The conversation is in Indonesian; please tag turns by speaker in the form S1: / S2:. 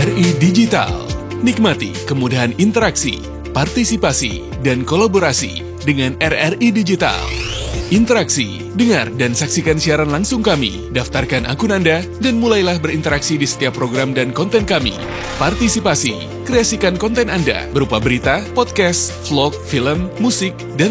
S1: RRI Digital. Nikmati kemudahan interaksi, partisipasi, dan kolaborasi dengan RRI Digital. Interaksi, dengar dan saksikan siaran langsung kami, daftarkan akun Anda, dan mulailah berinteraksi di setiap program dan konten kami. Partisipasi, kreasikan konten Anda berupa berita, podcast, vlog, film, musik, dan